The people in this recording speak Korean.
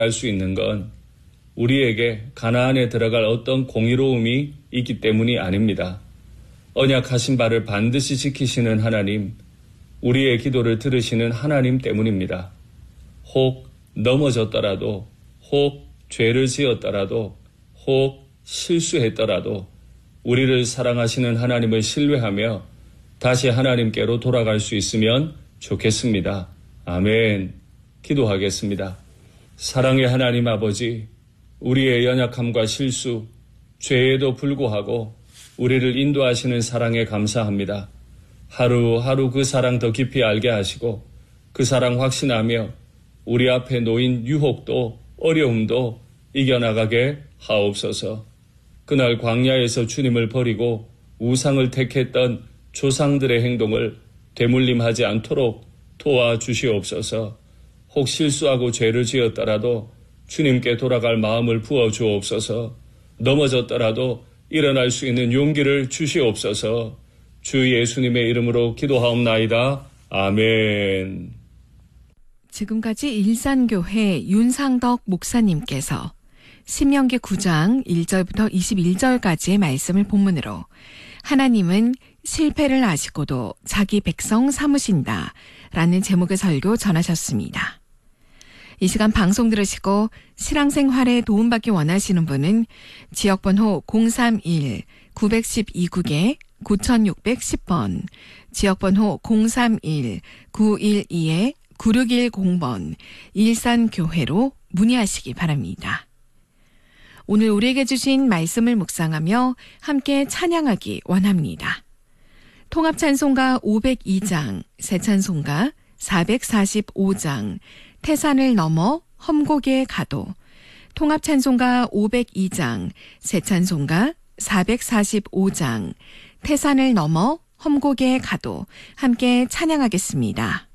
할 수 있는 건 우리에게 가나안에 들어갈 어떤 공의로움이 있기 때문이 아닙니다. 언약하신 바를 반드시 지키시는 하나님, 우리의 기도를 들으시는 하나님 때문입니다. 혹 넘어졌더라도, 혹 죄를 지었더라도, 혹 실수했더라도 우리를 사랑하시는 하나님을 신뢰하며 다시 하나님께로 돌아갈 수 있으면 좋겠습니다. 아멘. 기도하겠습니다. 사랑의 하나님 아버지, 우리의 연약함과 실수, 죄에도 불구하고 우리를 인도하시는 사랑에 감사합니다. 하루하루 그 사랑 더 깊이 알게 하시고 그 사랑 확신하며 우리 앞에 놓인 유혹도 어려움도 이겨나가게 하옵소서. 그날 광야에서 주님을 버리고 우상을 택했던 조상들의 행동을 되물림하지 않도록 도와주시옵소서. 혹 실수하고 죄를 지었더라도 주님께 돌아갈 마음을 부어주옵소서. 넘어졌더라도 일어날 수 있는 용기를 주시옵소서. 주 예수님의 이름으로 기도하옵나이다. 아멘. 지금까지 일산교회 윤상덕 목사님께서 신명기 9장 1절부터 21절까지의 말씀을 본문으로 하나님은 실패를 아시고도 자기 백성 삼으신다 라는 제목의 설교 전하셨습니다. 이 시간 방송 들으시고 신앙생활에 도움받기 원하시는 분은 지역번호 031-912국에 9610번, 지역번호 031-912-9610번 일산교회로 문의하시기 바랍니다. 오늘 우리에게 주신 말씀을 묵상하며 함께 찬양하기 원합니다. 통합찬송가 502장, 새찬송가 445장, 태산을 넘어 험곡에 가도, 통합찬송가 502장, 새찬송가 445장, 태산을 넘어 험곡에 가도 함께 찬양하겠습니다.